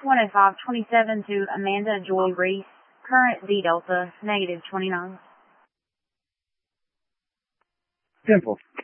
10527 to Amanda Joy Reese. Current D Delta, -29. Temple.